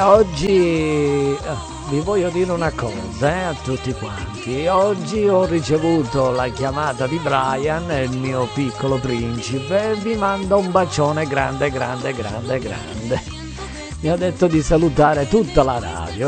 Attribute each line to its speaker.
Speaker 1: oggi vi voglio dire una cosa a tutti quanti. Oggi ho ricevuto la chiamata di Brian, il mio piccolo principe, e vi mando un bacione grande, grande, grande, grande. Mi ha detto di salutare tutta la radio.